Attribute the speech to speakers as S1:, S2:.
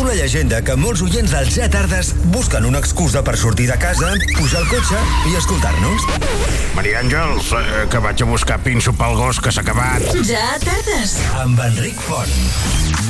S1: una llegenda que molts oients del Ja Tardes busquen una excusa per sortir de casa, pujar al cotxe i escoltar-nos.
S2: Maria Àngels, que vaig a buscar pinso pel gos que s'ha acabat.
S3: Ja Tardes.
S1: Amb Enric Font.